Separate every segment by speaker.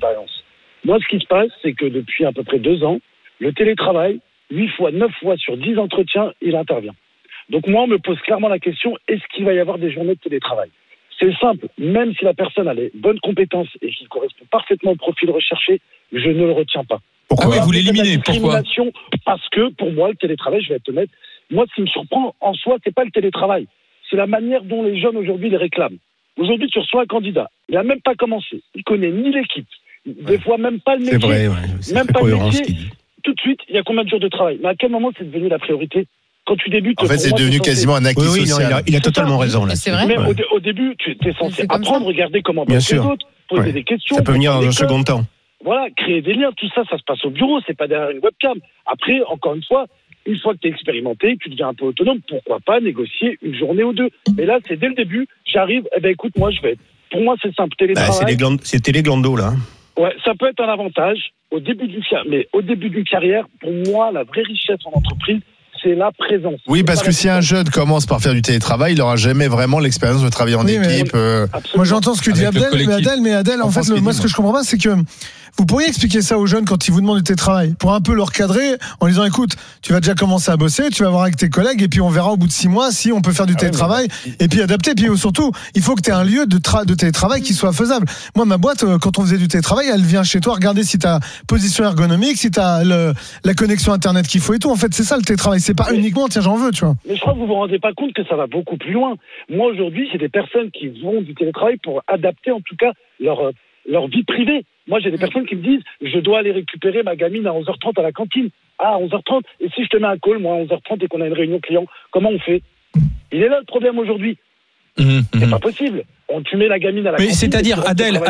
Speaker 1: expérience. Moi, ce qui se passe, c'est que depuis à peu près 2 ans, le télétravail, 9 fois sur 10 entretiens, il intervient. Donc moi, on me pose clairement la question, est-ce qu'il va y avoir des journées de télétravail ? C'est simple, même si la personne a les bonnes compétences et qu'il correspond parfaitement au profil recherché, je ne le retiens pas.
Speaker 2: Pourquoi vous l'éliminez ? Pourquoi ?
Speaker 1: Parce que pour moi, le télétravail, je vais être honnête, moi, ce qui me surprend en soi, c'est pas le télétravail, c'est la manière dont les jeunes aujourd'hui les réclament. Aujourd'hui, tu reçois un candidat, il n'a même pas commencé, il connaît ni l'équipe, des fois même pas le métier,
Speaker 3: c'est vrai, c'est
Speaker 1: même
Speaker 3: très
Speaker 1: pas le
Speaker 3: cohérent
Speaker 1: métier.
Speaker 3: ce qu'il dit.
Speaker 1: Tout de suite, il y a combien de jours de travail ? Mais à quel moment c'est devenu la priorité ? Quand tu débutes,
Speaker 4: En fait, c'est devenu quasiment un acquis social.
Speaker 3: Il a totalement raison là.
Speaker 5: C'est vrai.
Speaker 1: Mais au début, tu es censé
Speaker 5: C'est comme
Speaker 1: apprendre,
Speaker 5: ça.
Speaker 1: regarder comment
Speaker 3: Bien
Speaker 1: bossent les
Speaker 3: sûr.
Speaker 1: autres, poser
Speaker 3: Ouais.
Speaker 1: des questions.
Speaker 3: Ça peut venir dans un
Speaker 1: prendre des codes.
Speaker 3: second temps.
Speaker 1: Voilà, créer des liens, tout ça, ça se passe au bureau, c'est pas derrière une webcam. Après, encore une fois, une fois que tu es expérimenté, tu deviens un peu autonome, pourquoi pas négocier une journée ou 2 ? Mais là, c'est dès le début, j'arrive, écoute, moi, je vais être. Pour moi, c'est simple, télétravail.
Speaker 3: C'était les glandos là.
Speaker 1: Ouais, ça peut être un avantage au début d'une carrière, pour moi, la vraie richesse en entreprise, c'est la présence.
Speaker 4: Oui, parce que si un jeune commence par faire du télétravail, il n'aura jamais vraiment l'expérience de travailler en équipe.
Speaker 6: Moi, j'entends ce que dit
Speaker 2: Avec le
Speaker 6: Abdel,
Speaker 2: collectif.
Speaker 6: mais Adèle, en fait, moi, ce que je comprends pas, c'est que vous pourriez expliquer ça aux jeunes quand ils vous demandent du télétravail, pour un peu leur cadrer en disant, écoute, tu vas déjà commencer à bosser, tu vas voir avec tes collègues, et puis on verra au bout de 6 mois si on peut faire du télétravail, et puis adapter. Et puis surtout, il faut que tu aies un lieu de télétravail qui soit faisable. Moi, ma boîte, quand on faisait du télétravail, elle vient chez toi regarder si tu as position ergonomique, si tu as la connexion Internet qu'il faut et tout. En fait, c'est ça le télétravail. C'est pas uniquement, tiens, j'en veux, tu vois.
Speaker 1: Mais je crois que vous vous rendez pas compte que ça va beaucoup plus loin. Moi, aujourd'hui, c'est des personnes qui vont du télétravail pour adapter, en tout cas, leur vie privée. Moi, j'ai des personnes qui me disent, je dois aller récupérer ma gamine à 11h30 à la cantine. Ah, 11h30. Et si je te mets un call, moi, à 11h30 et qu'on a une réunion client, comment on fait ? Il est là le problème aujourd'hui. C'est pas possible. Tu mets la gamine à la cantine.
Speaker 2: Mais c'est-à-dire,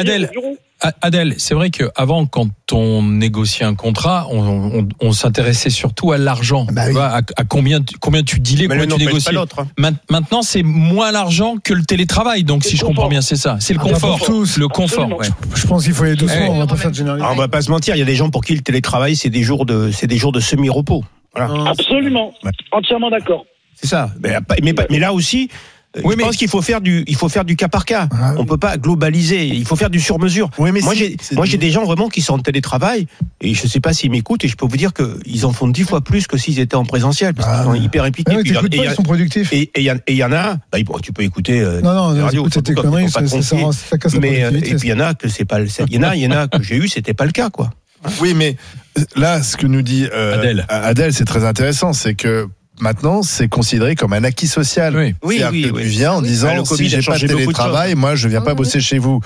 Speaker 2: Adèle, c'est vrai qu'avant, quand on négociait un contrat, on s'intéressait surtout à l'argent. À combien tu dealais, combien tu négociais. Maintenant, c'est moins l'argent que le télétravail. Donc, si je comprends bien, c'est ça. C'est le confort. Le confort. Ouais.
Speaker 6: Je pense qu'il faut aller doucement. On va pas faire de généralité.
Speaker 3: Alors, on va pas se mentir, il y a des gens pour qui le télétravail, c'est des jours de semi-repos. Voilà.
Speaker 1: Absolument. Entièrement d'accord.
Speaker 3: C'est ça. Mais là aussi. Je pense qu'il faut faire du cas par cas. On peut pas globaliser. Il faut faire du sur-mesure.
Speaker 4: Oui, mais
Speaker 3: moi, j'ai des gens vraiment qui sont en télétravail et je sais pas s'ils m'écoutent et je peux vous dire qu'ils en font 10 fois plus que s'ils étaient en présentiel parce qu'ils sont hyper impliqués.
Speaker 6: Ils sont productifs.
Speaker 3: Et il y en a. Tu peux écouter.
Speaker 6: Non,
Speaker 3: radio.
Speaker 6: Écoute tes conneries. Ça casse la
Speaker 3: mais
Speaker 6: productivité.
Speaker 3: et puis il y en a que c'est pas. Il y en a que j'ai eu, c'était pas le cas, quoi.
Speaker 4: Oui, mais là, ce que nous dit Adèle, c'est très intéressant, c'est que maintenant, c'est considéré comme un acquis social.
Speaker 3: Oui.
Speaker 4: Tu viens en disant, si j'ai pas de télétravail, moi, je viens pas bosser chez vous.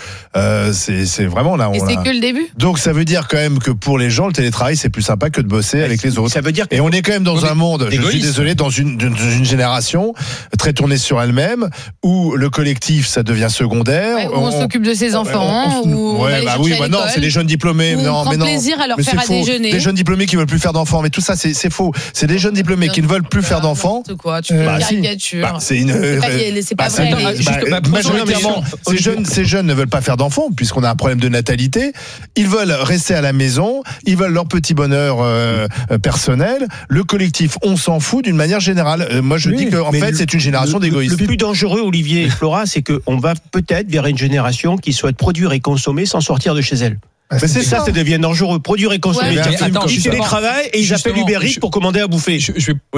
Speaker 4: C'est vraiment là.
Speaker 5: Et c'est que le début.
Speaker 4: Donc, ça veut dire quand même que pour les gens, le télétravail, c'est plus sympa que de bosser avec les autres.
Speaker 3: Ça veut dire
Speaker 4: Et on est quand même dans un monde, je suis désolé, dans une génération très tournée sur elle-même, où le collectif, ça devient secondaire.
Speaker 5: Où on s'occupe de ses enfants, où
Speaker 4: non, c'est les jeunes diplômés.
Speaker 5: On prend plaisir à leur faire à déjeuner.
Speaker 4: Des jeunes diplômés qui veulent plus faire d'enfants, mais tout ça, c'est faux. C'est des jeunes diplômés qui ne veulent plus faire d'enfants.
Speaker 5: Quoi, tu fais une caricature. C'est pas vrai.
Speaker 4: Majoritairement, ces jeunes ne veulent pas faire d'enfants puisqu'on a un problème de natalité. Ils veulent rester à la maison. Ils veulent leur petit bonheur personnel. Le collectif, on s'en fout d'une manière générale. Moi, je dis qu'en fait, c'est une génération d'égoïstes.
Speaker 3: Le plus dangereux, Olivier et Flora, c'est qu'on va peut-être vers une génération qui souhaite produire et consommer sans sortir de chez elle. Mais c'est ça devient dangereux. Produire et consommer. Ils télétravaillent et ils appellent Uber Eats pour commander à bouffer.
Speaker 2: Je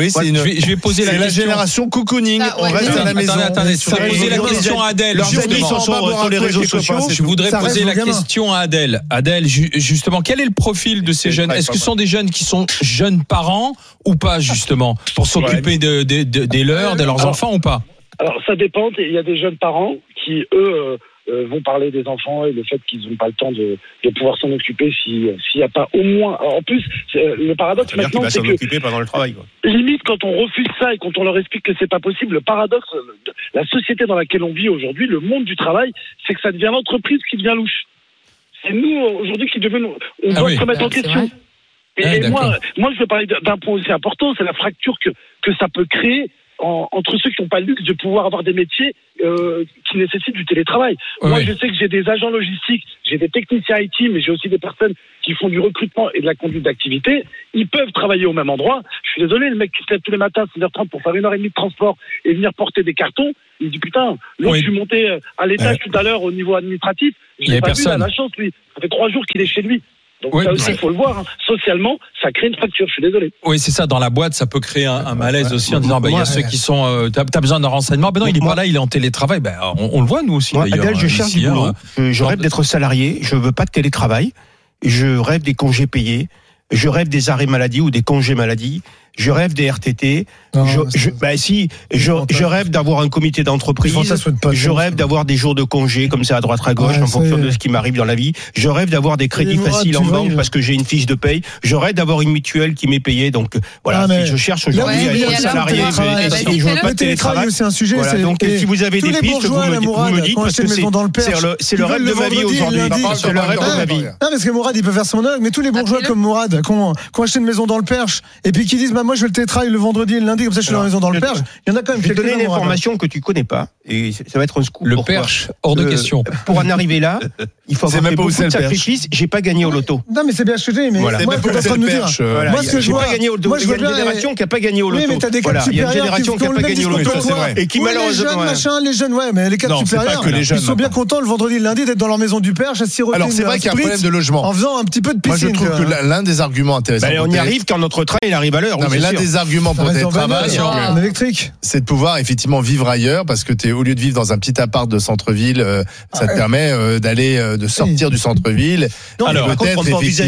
Speaker 2: vais poser la question.
Speaker 4: C'est la génération cocooning. On reste à la maison.
Speaker 2: Attendez, je vais poser la question à Adèle.
Speaker 3: Leurs amis sont sur les réseaux sociaux.
Speaker 2: Je voudrais poser la question à Adèle. Adèle, justement, quel est le profil de ces jeunes ? Est-ce que ce sont des jeunes qui sont jeunes parents ou pas, justement, pour s'occuper des leurs, de leurs enfants ou pas ?
Speaker 1: Alors, ça dépend. Il y a des jeunes parents qui, eux, vont parler des enfants et le fait qu'ils n'ont pas le temps de pouvoir s'en occuper s'il n'y a pas au moins. En plus, le paradoxe maintenant, c'est que
Speaker 3: occuper pendant le travail.
Speaker 1: Limite, quand on refuse ça et quand on leur explique que c'est pas possible, le paradoxe, la société dans laquelle on vit aujourd'hui, le monde du travail, c'est que ça devient l'entreprise qui devient louche. C'est nous aujourd'hui qui devons, on doit se remettre en question. Et moi, je veux parler d'un point aussi important, c'est la fracture que ça peut créer entre ceux qui n'ont pas le luxe de pouvoir avoir des métiers qui nécessitent du télétravail. Oui. Moi, je sais que j'ai des agents logistiques, j'ai des techniciens IT, mais j'ai aussi des personnes qui font du recrutement et de la conduite d'activité. Ils peuvent travailler au même endroit. Je suis désolé, le mec qui se lève tous les matins à 6h30 pour faire 1h30 de transport et venir porter des cartons, il dit putain, je suis monté à l'étage tout à l'heure au niveau administratif, je n'ai pas vu, il a la chance, lui. Ça fait 3 jours qu'il est chez lui. Donc ça aussi, il faut le voir. Socialement, ça crée une fracture. Je suis désolé.
Speaker 2: Oui, c'est ça. Dans la boîte, ça peut créer un malaise aussi en disant, il y a ceux qui sont, t'as besoin d'un renseignement. Ben non, il est pas là, il est en télétravail. Ben, on le voit nous aussi.
Speaker 3: Moi,
Speaker 2: d'ailleurs.
Speaker 3: Adèle, je cherche du boulot. Je rêve d'être salarié. Je veux pas de télétravail. Je rêve des congés payés. Je rêve des arrêts maladie ou des congés maladie. Je rêve des RTT. Je rêve d'avoir un comité d'entreprise. Je rêve d'avoir des jours de congé comme ça à droite à gauche en fonction de ce qui m'arrive dans la vie. Je rêve d'avoir des crédits faciles en banque parce que j'ai une fiche de paye. Je rêve d'avoir une mutuelle qui m'est payée. Donc voilà, je cherche aujourd'hui à être salarié.
Speaker 6: Et je veux pas de télétravail. C'est un sujet.
Speaker 3: Donc si vous avez des pistes, vous me dites parce que c'est le rêve de ma vie aujourd'hui. C'est le rêve de ma vie.
Speaker 6: Non, parce que Mourad, il peut faire son monologue, mais tous les bourgeois comme Mourad qui ont acheté une maison dans le Perche et puis qui disent moi je veux le télétravail le vendredi et le lundi comme ça je suis dans la maison dans le Perche. Il y en a quand même.
Speaker 3: Je vais te donner une information que tu connais pas et ça va être un scoop.
Speaker 2: Le Perche, hors de question.
Speaker 3: Pour en arriver là, il faut avoir fait beaucoup de sacrifices. J'ai pas gagné au loto.
Speaker 6: Non mais c'est bien ce que j'ai. Mais moi, t'es en train de nous dire. Moi, ce que je vois, il y a une
Speaker 3: génération qui a pas gagné au loto.
Speaker 6: Oui, mais t'as des cadres supérieurs qui ont pas gagné au loto,
Speaker 3: c'est vrai. Et qui malheureusement,
Speaker 6: les jeunes, ouais, mais les cadres supérieurs, ils sont bien contents le vendredi et le lundi d'être dans leur maison du Perche à siroter.
Speaker 4: Alors c'est vrai qu'il y a un problème de logement.
Speaker 6: En faisant un petit peu de piscine.
Speaker 4: Moi je trouve que l'un des arguments intéressants.
Speaker 3: On y arrive quand notre train il arrive à l'heure.
Speaker 4: Non mais l'un des arguments pour télétravail, c'est de pouvoir effectivement vivre ailleurs parce que au lieu de vivre dans un petit appart de centre-ville, ça te permet de sortir du centre-ville.
Speaker 3: Alors peut-être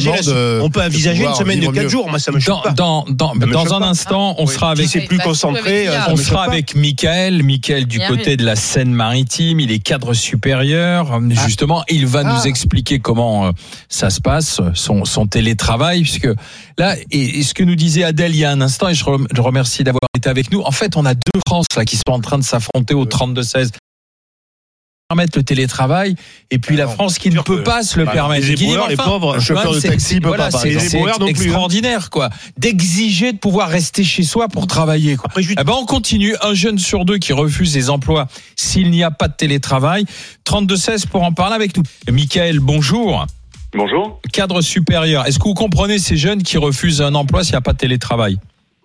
Speaker 3: on peut envisager une semaine de 4 jours. Moi ça me choque pas.
Speaker 2: Dans un instant, on sera avec
Speaker 3: plus concentré.
Speaker 2: On sera avec Mickaël du côté de la Seine-Maritime. Il est cadre supérieur. Justement, il va nous expliquer comment ça se passe, son télétravail, puisque là, et ce que nous disait Adèle il y a un instant, et je remercie d'avoir été avec nous. En fait, on a 2 France là qui sont en train de s'affronter au 32-16. Permettre le télétravail et puis la France qui ne peut pas se le permettre.
Speaker 3: Les pauvres chauffeurs de taxi peuvent pas.
Speaker 2: C'est extraordinaire quoi, d'exiger de pouvoir rester chez soi pour travailler quoi. On continue. Un jeune sur 2 qui refuse les emplois s'il n'y a pas de télétravail. 32-16 pour en parler avec nous. Mickaël, bonjour.
Speaker 7: Bonjour.
Speaker 2: Cadre supérieur. Est-ce que vous comprenez ces jeunes qui refusent un emploi s'il n'y a pas de télétravail?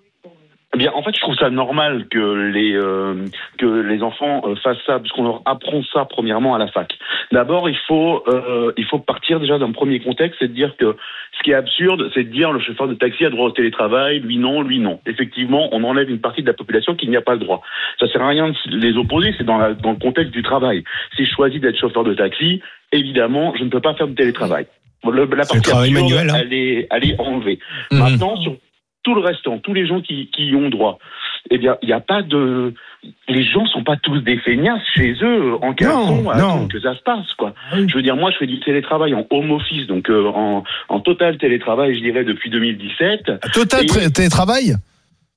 Speaker 7: Eh bien, en fait, je trouve ça normal que les enfants fassent ça, puisqu'on leur apprend ça premièrement à la fac. D'abord, il faut partir déjà d'un premier contexte, c'est de dire que ce qui est absurde, c'est de dire le chauffeur de taxi a droit au télétravail, lui non. Effectivement, on enlève une partie de la population qui n'y a pas le droit. Ça sert à rien de les opposer, c'est dans le contexte du travail. Si je choisis d'être chauffeur de taxi, évidemment, je ne peux pas faire de télétravail. La partie absurde, manuel, elle est enlevée. Maintenant, sur tout le restant, tous les gens qui y ont droit, eh bien, il n'y a pas de... Les gens sont pas tous des feignasses chez eux, en caleçon, attendent que ça se passe, quoi. Je veux dire, moi, je fais du télétravail en home office, donc en total télétravail, je dirais, depuis 2017.
Speaker 4: Total télétravail ?
Speaker 7: Pardon ?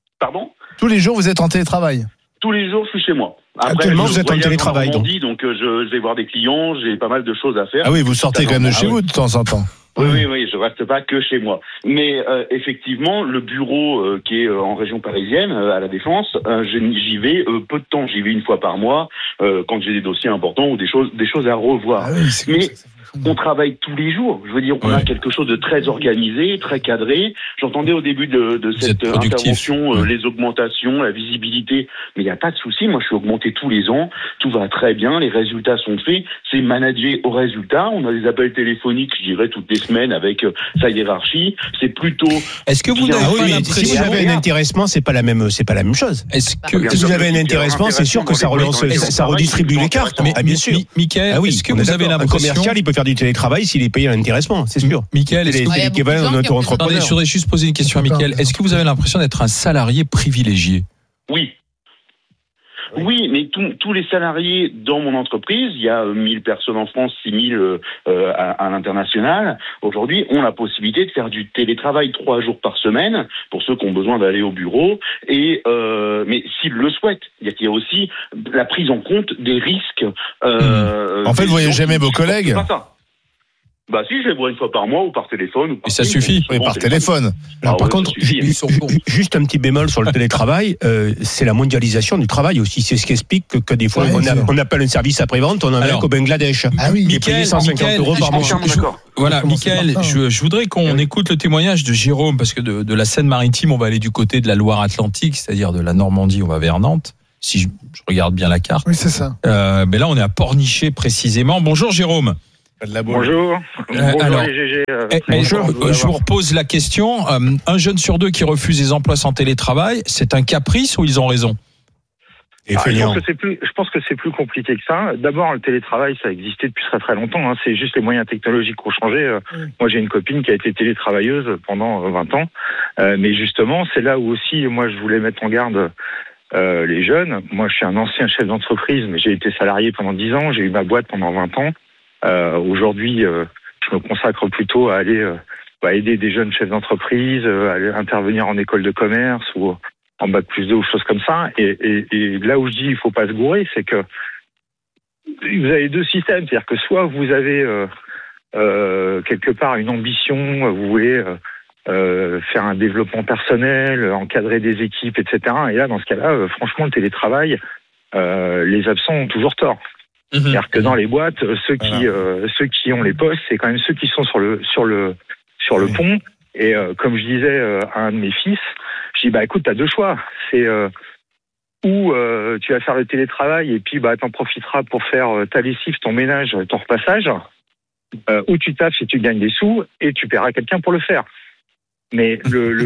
Speaker 4: Tous les jours, vous êtes en télétravail ?
Speaker 7: Tous les jours, je suis chez moi. Après,
Speaker 3: actuellement, vous êtes en télétravail, donc
Speaker 7: je vais voir des clients, j'ai pas mal de choses à faire.
Speaker 4: Ah oui, vous sortez quand même de chez vous de temps en temps.
Speaker 7: Oui, je reste pas que chez moi. Mais effectivement, le bureau qui est en région parisienne, à la Défense, j'y vais peu de temps. J'y vais une fois par mois quand j'ai des dossiers importants ou des choses à revoir. Mais on travaille tous les jours. Je veux dire, on a quelque chose de très organisé, très cadré. J'entendais au début de cette intervention les augmentations, la visibilité. Mais il n'y a pas de souci. Moi, je suis augmenté tous les ans. Tout va très bien. Les résultats sont faits. C'est managé au résultat. On a des appels téléphoniques, je dirais, toutes les semaines avec sa hiérarchie. C'est plutôt...
Speaker 2: Est-ce que vous n'avez pas l'impression...
Speaker 3: Si vous avez un intéressement, c'est pas la même chose.
Speaker 2: Est-ce que
Speaker 3: si vous avez un intéressement, c'est sûr que ça relance, ça redistribue les cartes. Bien sûr.
Speaker 2: Mickaël, est-ce que vous avez l'impression...
Speaker 3: Un commercial, il peut faire du télétravail s'il est payé à l'intéressement, c'est sûr.
Speaker 2: Mickaël,
Speaker 3: est-ce que
Speaker 2: je voudrais juste poser une question à Mickaël. Est-ce que vous avez l'impression d'être un salarié privilégié ?
Speaker 7: Oui, mais tous les salariés dans mon entreprise, il y a 1000 personnes en France, 6000 à l'international, aujourd'hui ont la possibilité de faire du télétravail 3 jours par semaine, pour ceux qui ont besoin d'aller au bureau, mais s'ils le souhaitent. Il y a aussi la prise en compte des risques.
Speaker 4: En fait, vous voyez jamais vos collègues ?
Speaker 7: Bah si, je les vois une fois par mois ou par téléphone.
Speaker 2: Et ça suffit.
Speaker 4: Oui, par téléphone.
Speaker 3: Alors, par contre, juste un petit bémol sur le télétravail, c'est la mondialisation du travail aussi. C'est ce qui explique que des fois, on appelle un service après-vente, on en a qu'au Bangladesh.
Speaker 6: Ah oui,
Speaker 3: Mickaël, 150 € par mois.
Speaker 2: Voilà, Mickaël, je voudrais qu'on écoute le témoignage de Jérôme, parce que de la Seine-Maritime, on va aller du côté de la Loire-Atlantique, c'est-à-dire de la Normandie, on va vers Nantes. Si je regarde bien la carte.
Speaker 6: Oui, c'est ça.
Speaker 2: Mais là, on est à Pornichet précisément. Bonjour Jérôme.
Speaker 7: Bonjour.
Speaker 2: Alors,
Speaker 7: les GG.
Speaker 2: je vous repose la question. Un jeune sur deux qui refuse les emplois sans télétravail, c'est un caprice ou ils ont raison?
Speaker 7: Je pense que c'est plus compliqué que ça. D'abord, le télétravail, ça existait depuis très très longtemps. C'est juste les moyens technologiques qui ont changé. Moi, j'ai une copine qui a été télétravailleuse pendant 20 ans. Mais justement, c'est là où aussi, moi, je voulais mettre en garde les jeunes. Moi, je suis un ancien chef d'entreprise, mais j'ai été salarié pendant 10 ans. J'ai eu ma boîte pendant 20 ans. Aujourd'hui, je me consacre plutôt à aller aider des jeunes chefs d'entreprise, à aller intervenir en école de commerce ou en bac+2 ou choses comme ça. Et là où je dis il faut pas se gourer, c'est que vous avez deux systèmes. C'est-à-dire que soit vous avez quelque part une ambition, vous voulez faire un développement personnel, encadrer des équipes, etc. Et là, dans ce cas-là, franchement, le télétravail, les absents ont toujours tort. C'est-à-dire que dans les boîtes, ceux qui ont les postes, c'est quand même ceux qui sont sur le pont. Et comme je disais à un de mes fils, je dis écoute, t'as deux choix. C'est ou tu vas faire le télétravail et puis t'en profiteras pour faire ta lessive, ton ménage, ton repassage, ou tu taffes et tu gagnes des sous et tu paieras quelqu'un pour le faire. Mais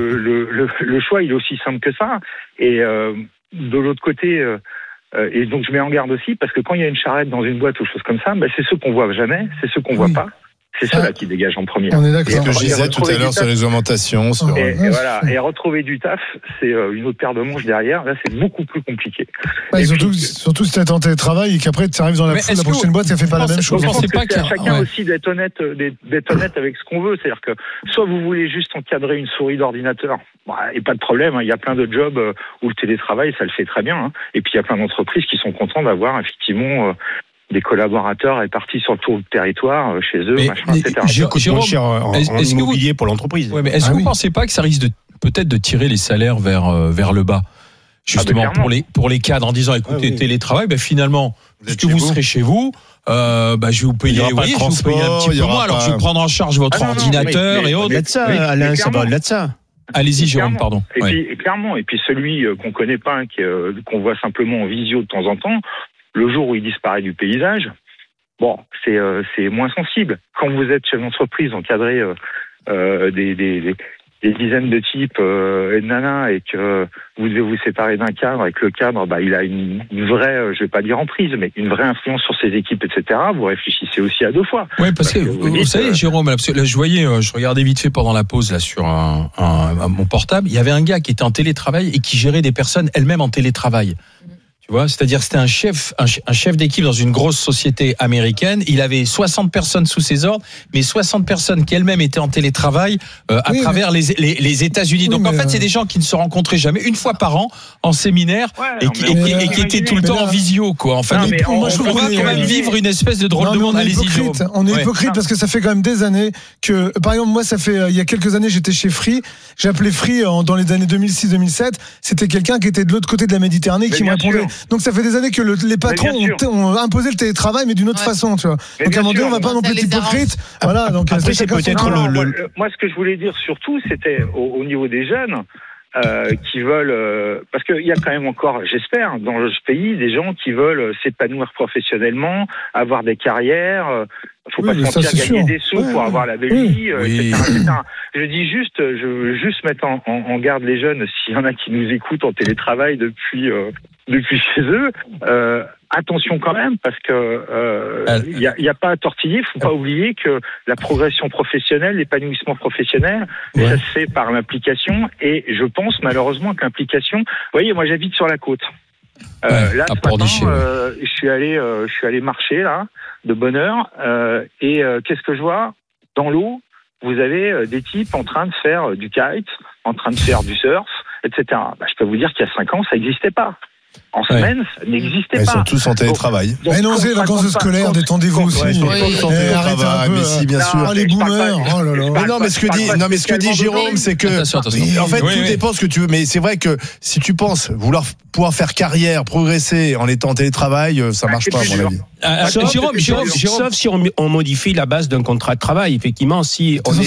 Speaker 7: le choix, il est aussi simple que ça. Et de l'autre côté. Et donc je mets en garde aussi parce que quand il y a une charrette dans une boîte ou chose comme ça, c'est ceux qu'on voit jamais, c'est ceux qu'on voit pas, c'est ceux-là qui dégagent en premier.
Speaker 6: On est d'accord.
Speaker 4: Ce que je disais tout à l'heure sur les augmentations.
Speaker 7: Et retrouver du taf, c'est une autre paire de manches derrière. Là, c'est beaucoup plus compliqué.
Speaker 6: Surtout si tu es en télétravail et qu'après tu arrives dans la prochaine boîte, ça fait pas la même chose.
Speaker 7: Je pense que c'est à chacun aussi d'être honnête avec ce qu'on veut. C'est-à-dire que soit vous voulez juste encadrer une souris d'ordinateur, et pas de problème. Il y a plein de jobs où le télétravail, ça le fait très bien. Et puis il y a plein d'entreprises qui sont contents d'avoir effectivement des collaborateurs répartis sur tout le territoire, chez eux, etc.
Speaker 3: Jérôme, cher en immobilier pour l'entreprise.
Speaker 2: Ouais, mais est-ce que vous ne pensez pas que ça risque peut-être de tirer les salaires vers le bas, justement pour les cadres, en disant écoutez, télétravail, finalement, puisque vous serez chez vous, je vais vous payer, je vais vous payer un petit peu moins, alors je vais prendre en charge votre ordinateur et autres.
Speaker 3: Alain, ça va au-delà de ça.
Speaker 2: Allez-y, Jérôme, pardon.
Speaker 7: Et clairement, et puis celui qu'on connaît pas, qu'on voit simplement en visio de temps en temps, le jour où il disparaît du paysage, c'est moins sensible. Quand vous êtes chef d'entreprise, encadré des dizaines de types et de nanas, et que vous devez vous séparer d'un cadre, et que le cadre, il a une vraie, je vais pas dire emprise, mais une vraie influence sur ses équipes, etc. Vous réfléchissez aussi à deux fois.
Speaker 2: Oui, parce que vous savez, Jérôme, là, je regardais vite fait pendant la pause là sur mon portable, il y avait un gars qui était en télétravail et qui gérait des personnes elles-mêmes en télétravail. Tu vois, c'est-à-dire c'était un chef d'équipe dans une grosse société américaine. Il avait 60 personnes sous ses ordres, mais 60 personnes qui elles-mêmes étaient en télétravail à travers les États-Unis. Donc en fait, c'est des gens qui ne se rencontraient jamais, une fois par an en séminaire, et qui étaient tout le temps en visio, quoi. En fait, moi je trouve qu'on va quand même vivre une espèce de drôle de monde. Allez-y, Jérôme.
Speaker 6: On est hypocrite parce que ça fait quand même des années que, par exemple, moi, ça fait il y a quelques années, j'étais chez Free. J'appelais Free dans les années 2006-2007. C'était quelqu'un qui était de l'autre côté de la Méditerranée qui me répondait. Donc ça fait des années que les patrons ont imposé le télétravail, mais d'une autre façon, tu vois. Donc à un moment donné, on va pas non plus être hypocrite. Voilà, donc
Speaker 3: après c'est peut-être
Speaker 7: moi, ce que je voulais dire surtout, c'était au niveau des jeunes qui veulent, parce qu'il y a quand même encore, j'espère, dans ce pays, des gens qui veulent s'épanouir professionnellement, avoir des carrières. Faut pas se mentir, gagner des sous pour avoir la belle vie, etc. Je dis juste, je veux juste mettre en garde les jeunes, s'il y en a qui nous écoutent en télétravail depuis chez eux. Attention quand même, parce que y a pas à tortiller. Faut pas oublier que la progression professionnelle, l'épanouissement professionnel, ça se fait par l'implication. Et je pense malheureusement que l'implication. Vous voyez, moi j'habite sur la côte. Là, ce matin, je suis allé marcher là, de bonne heure, et qu'est-ce que je vois dans l'eau? Vous avez des types en train de faire du kite, en train de faire du surf, etc. Je peux vous dire qu'il y a 5 ans, ça n'existait pas. En semaine, ça n'existait pas.
Speaker 4: Ils sont tous en télétravail.
Speaker 6: Mais non, c'est les vacances scolaires, détendez-vous aussi.
Speaker 4: Arrêtez un peu. Mais si, bien sûr.
Speaker 6: Les boomers. Oh là là.
Speaker 4: Mais non, mais ce que dit Jérôme, c'est que, en fait, tout dépend ce que tu veux. Mais c'est vrai que si tu penses vouloir pouvoir faire carrière, progresser en étant en télétravail, ça marche pas, à mon avis.
Speaker 3: Sauf si on modifie la base d'un contrat de travail. Effectivement, si on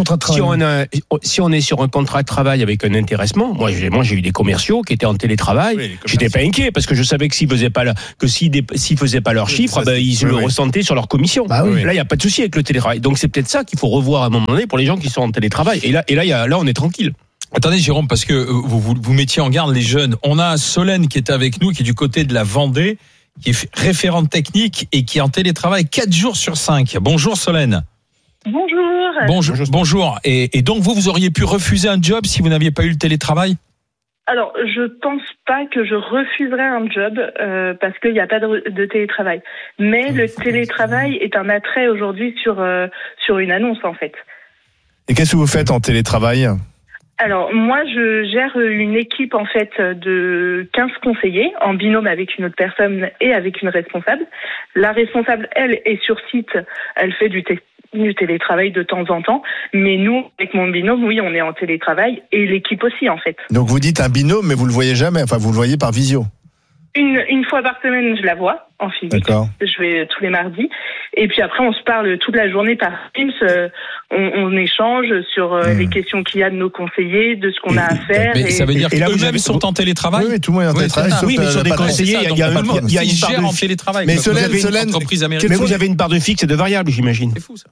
Speaker 3: est sur un contrat de travail avec un intéressement, moi j'ai eu des commerciaux qui étaient en télétravail. J'étais pas inquiet parce que je savais que s'ils faisaient pas leur chiffre, ils le ressentaient sur leur commission. Là, il y a pas de souci avec le télétravail. Donc c'est peut-être ça qu'il faut revoir à un moment donné pour les gens qui sont en télétravail. Et là, on est tranquille.
Speaker 2: Attendez, Jérôme, parce que vous mettiez en garde les jeunes. On a Solène qui est avec nous, qui est du côté de la Vendée, qui est référente technique et qui est en télétravail 4 jours sur 5. Bonjour Solène. Bonjour. Et donc vous auriez pu refuser un job si vous n'aviez pas eu le télétravail ?
Speaker 8: Alors, je pense pas que je refuserais un job parce qu'il n'y a pas de télétravail. Mais le télétravail est un attrait aujourd'hui sur une annonce, en fait.
Speaker 4: Et qu'est-ce que vous faites en télétravail ?
Speaker 8: Alors, moi, je gère une équipe, en fait, de 15 conseillers, en binôme avec une autre personne et avec une responsable. La responsable, elle, est sur site, elle fait du télétravail de temps en temps, mais nous, avec mon binôme, oui, on est en télétravail, et l'équipe aussi, en fait.
Speaker 4: Donc, vous dites un binôme, mais vous le voyez jamais, enfin, vous le voyez par visio.
Speaker 8: Une fois par semaine, je la vois en physique.
Speaker 4: D'accord.
Speaker 8: Je vais tous les mardis. Et puis après, on se parle toute la journée par Teams. On échange sur les questions qu'il y a de nos conseillers, de ce qu'on a à faire.
Speaker 2: Mais ça veut dire qu'eux-mêmes sont en télétravail ?
Speaker 4: Oui, tout le monde est en télétravail.
Speaker 3: Oui, mais sur des conseillers, il y a une part
Speaker 2: en télétravail.
Speaker 4: Mais Solène,
Speaker 3: mais vous avez une part de fixe et de variable, j'imagine.
Speaker 2: C'est fou, ça.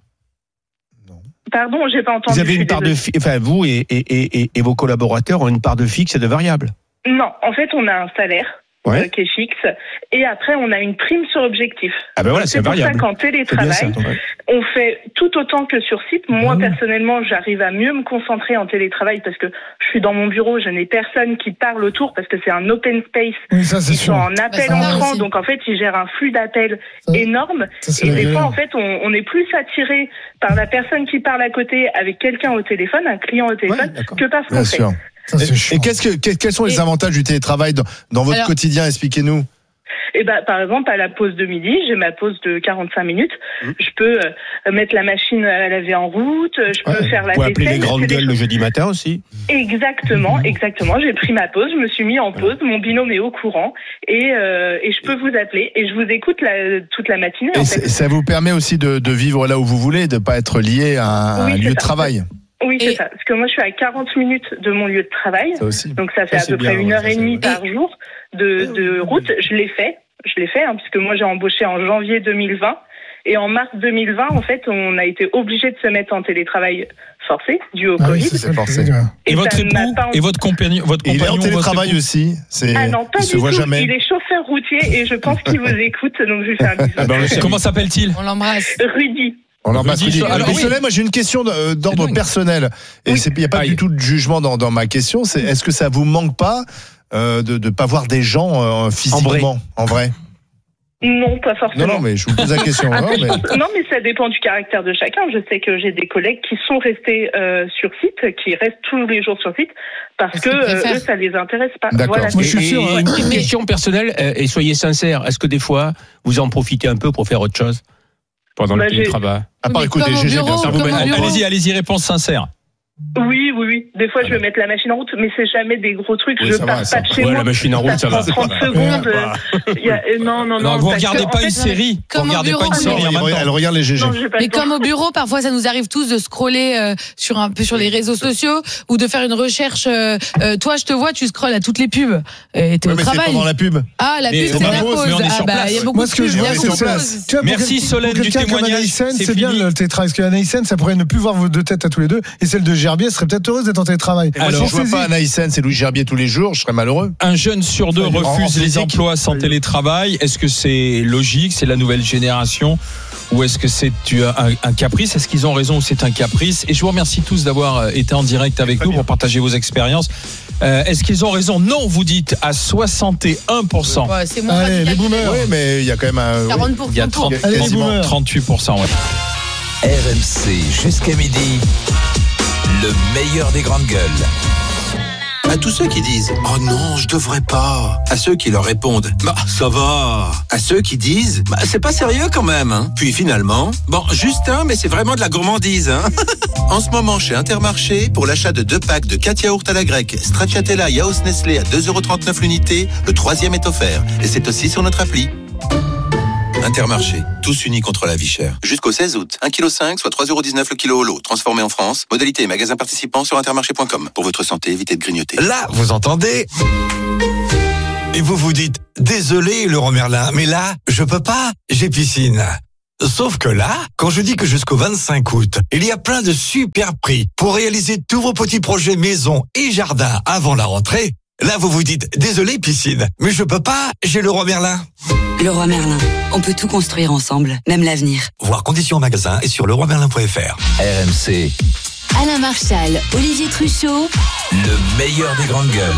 Speaker 8: Pardon, j'ai pas entendu.
Speaker 3: Vous avez une part vous et vos collaborateurs ont une part de fixe et de variable.
Speaker 8: Non, en fait, on a un salaire. Qui est fixe. Et après, on a une prime sur objectif.
Speaker 3: Ah ben voilà, c'est variable.
Speaker 8: C'est pour ça qu'en télétravail, on fait tout autant que sur site. Moi, personnellement, j'arrive à mieux me concentrer en télétravail parce que je suis dans mon bureau, je n'ai personne qui parle autour parce que c'est un open space.
Speaker 6: Oui, ça, c'est
Speaker 8: ils sont en appel entrant, donc en fait, ils gèrent un flux d'appels énorme. Et des fois, en fait, on est plus attiré par la personne qui parle à côté avec quelqu'un au téléphone, un client au téléphone, que par ce qu'on fait.
Speaker 4: Et quels sont les avantages du télétravail dans votre quotidien ? Expliquez-nous.
Speaker 8: Par exemple, à la pause de midi, j'ai ma pause de 45 minutes. Je peux mettre la machine à laver en route, je peux faire la vaisselle.
Speaker 3: Vous pouvez appeler les grandes gueules le jeudi matin aussi.
Speaker 8: Exactement. J'ai pris ma pause, je me suis mis en pause, mon binôme est au courant et je peux vous appeler et je vous écoute toute la matinée.
Speaker 4: Et ça vous permet aussi de vivre là où vous voulez, de ne pas être lié à un lieu de travail.
Speaker 8: Oui, c'est ça. Parce que moi, je suis à 40 minutes de mon lieu de travail. Donc, ça fait à peu près 1h30 par jour de route. Je l'ai fait, puisque moi, j'ai embauché en janvier 2020. Et en mars 2020, en fait, on a été obligé de se mettre en télétravail forcé, dû au Covid.
Speaker 4: C'est forcé.
Speaker 2: Et votre époux et votre compagnon,
Speaker 4: il est en télétravail aussi.
Speaker 8: Ah non, pas du tout. Il est chauffeur routier et je pense qu'il vous écoute. Donc, je lui fais un bisou.
Speaker 2: Comment s'appelle-t-il ?
Speaker 5: On l'embrasse.
Speaker 8: Rudy.
Speaker 4: On l'embrasse. Alors, Solène, moi j'ai une question d'ordre personnel. Et il n'y a pas du tout de jugement dans ma question. C'est est-ce que ça vous manque pas de pas voir des gens physiquement, en vrai ?
Speaker 8: Non, pas forcément.
Speaker 4: Non, mais je vous pose la question.
Speaker 8: Non, mais ça dépend du caractère de chacun. Je sais que j'ai des collègues qui sont restés sur site, qui restent tous les jours sur site, parce que eux, ça les intéresse pas.
Speaker 4: D'accord.
Speaker 8: Voilà.
Speaker 3: Moi, je suis sûr. Une question personnelle, et soyez sincères. Est-ce que des fois, vous en profitez un peu pour faire autre chose pendant le télétravail ?
Speaker 4: À part écouter GG, bien sûr.
Speaker 2: Allez-y, réponse sincère.
Speaker 8: Oui. Des fois, je vais mettre la machine en route, mais c'est jamais des gros trucs. Je pars pas de chez moi.
Speaker 3: La machine en route, ça va.
Speaker 8: 30 secondes. Non.
Speaker 2: Vous regardez pas une série. Vous regardez pas une série en même temps.
Speaker 4: Elle regarde les GG.
Speaker 5: Mais comme au bureau, parfois, ça nous arrive tous de scroller sur les réseaux sociaux ou de faire une recherche. Toi, je te vois, tu scrolles à toutes les pubs. Et t'es au travail.
Speaker 4: C'est pendant la pub.
Speaker 5: Ah, la pub, c'est la pause. Il y a beaucoup de pubs.
Speaker 2: Merci Solène du témoignage.
Speaker 6: C'est bien le télétravail. Parce qu'Anaïsen, ça pourrait ne plus voir vos deux têtes à tous les deux. Et celle de Gerbier serait peut-être heureuse d'être en télétravail.
Speaker 4: Alors, je vois pas Anaïsen, c'est Louis Gerbier tous les jours, je serais malheureux.
Speaker 2: Un jeune sur deux refuse les emplois sans télétravail. Est-ce que c'est logique, c'est la nouvelle génération, ou est-ce que c'est un caprice ? Est-ce qu'ils ont raison ou c'est un caprice ? Et je vous remercie tous d'avoir été en direct avec nous pour partager vos expériences. Est-ce qu'ils ont raison ? Non, vous dites à 61%.
Speaker 5: Ouais, c'est mon
Speaker 6: Allez, les boomers.
Speaker 4: Oui, mais il y a quand même
Speaker 5: 40%.
Speaker 2: Il y a quasiment 38%. Ouais.
Speaker 9: RMC jusqu'à midi, le meilleur des grandes gueules. À tous ceux qui disent « Oh non, je devrais pas ». À ceux qui leur répondent « Bah, ça va ». À ceux qui disent « Bah, c'est pas sérieux quand même, hein ». Puis finalement, bon, juste un, mais c'est vraiment de la gourmandise, hein. En ce moment, chez Intermarché, pour l'achat de 2 packs de 4 yaourts à la grecque, Stracciatella Yaourt Nestlé à 2,39€ l'unité, le 3e est offert. Et c'est aussi sur notre appli. Intermarché, tous unis contre la vie chère. Jusqu'au 16 août, 1,5 kg, soit 3,19€ le kilo au lot, transformé en France. Modalité et magasin participants sur intermarché.com. Pour votre santé, évitez de grignoter.
Speaker 10: Là, vous entendez ? Et vous vous dites, désolé Leroy Merlin, mais là, je peux pas, j'ai piscine. Sauf que là, quand je dis que jusqu'au 25 août, il y a plein de super prix pour réaliser tous vos petits projets maison et jardin avant la rentrée, là vous vous dites, désolé piscine, mais je peux pas, j'ai Leroy Merlin.
Speaker 11: Leroy Merlin, on peut tout construire ensemble, même l'avenir.
Speaker 10: Voir conditions en magasin et sur leroymerlin.fr.
Speaker 12: RMC.
Speaker 13: Alain Marchal, Olivier Truchot.
Speaker 12: Le meilleur des grandes gueules.